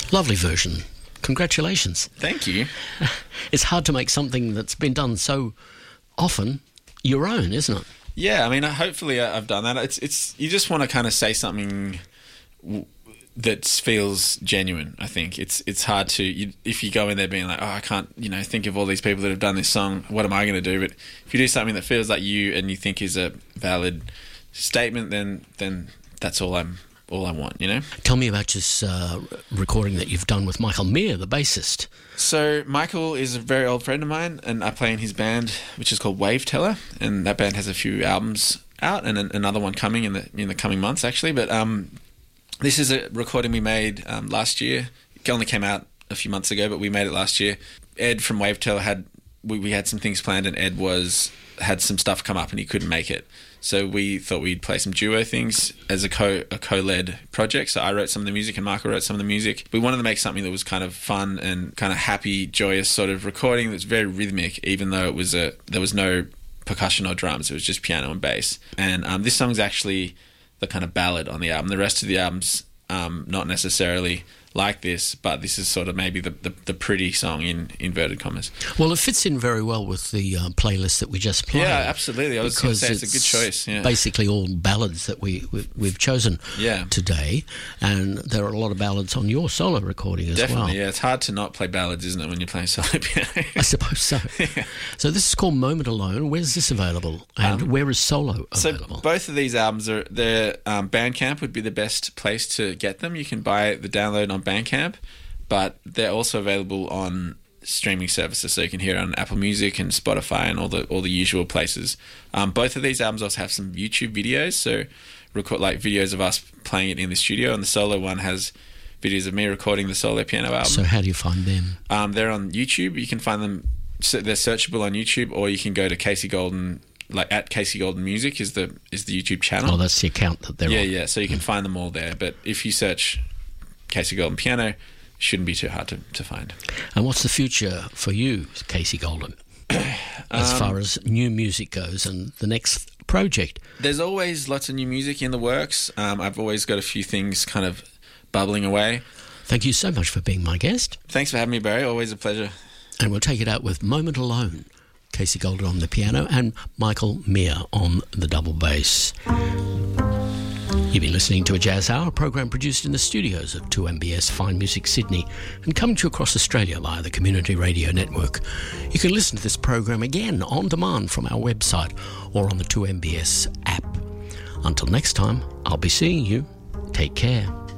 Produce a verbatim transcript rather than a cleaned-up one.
Lovely version. Congratulations. Thank you. It's hard to make something that's been done so often your own, isn't it? Yeah, I mean, hopefully I've done that. It's it's you just want to kind of say something w- that feels genuine. I think it's it's hard to you, if you go in there being like, oh, I can't, you know, think of all these people that have done this song. What am I going to do? But if you do something that feels like you and you think is a valid statement, then then that's all I'm. all I want, you know? Tell me about this uh, recording that you've done with Michael Meir, the bassist. So Michael is a very old friend of mine, and I play in his band, which is called Wave Teller, and that band has a few albums out, and an, another one coming in the in the coming months, actually. But um, this is a recording we made um, last year. It only came out a few months ago, but we made it last year. Ed from Wave Teller had we, we had some things planned, and Ed was had some stuff come up, and he couldn't make it. So we thought we'd play some duo things as a co a co-led project. So I wrote some of the music and Michael wrote some of the music. We wanted to make something that was kind of fun and kind of happy, joyous sort of recording that's very rhythmic, even though it was a there was no percussion or drums. It was just piano and bass. And um, this song's actually the kind of ballad on the album. The rest of the album's um, not necessarily like this, but this is sort of maybe the, the, the pretty song in inverted commas. Well, it fits in very well with the uh, playlist that we just played. Yeah, absolutely. I was going to say it's a good choice. Yeah. Basically all ballads that we, we, we've chosen yeah. today, and there are a lot of ballads on your solo recording as Definitely, well. Definitely, yeah. It's hard to not play ballads, isn't it, when you're playing solo piano? I suppose so. Yeah. So this is called Moment Alone. Where's this available? And um, where is solo available? So both of these albums are, their um, Bandcamp would be the best place to get them. You can buy the download on Bandcamp, but they're also available on streaming services, so you can hear it on Apple Music and Spotify and all the all the usual places. Um, both of these albums also have some YouTube videos, so record like videos of us playing it in the studio, and the solo one has videos of me recording the solo piano album. So how do you find them? Um, they're on YouTube. You can find them. They're searchable on YouTube, or you can go to Casey Golden, like at Casey Golden Music is the is the YouTube channel. Oh, that's the account that they're yeah, on. Yeah, yeah. So you can mm. find them all there. But if you search Casey Golden Piano, shouldn't be too hard to, to find. And what's the future for you, Casey Golden, as um, far as new music goes and the next project? There's always lots of new music in the works. Um, I've always got a few things kind of bubbling away. Thank you so much for being my guest. Thanks for having me, Barry. Always a pleasure. And we'll take it out with Moment Alone. Casey Golden on the piano and Michael Meir on the double bass. You've been listening to a Jazz Hour, a program produced in the studios of two M B S Fine Music Sydney and coming to you across Australia via the Community Radio Network. You can listen to this program again on demand from our website or on the two M B S app. Until next time, I'll be seeing you. Take care.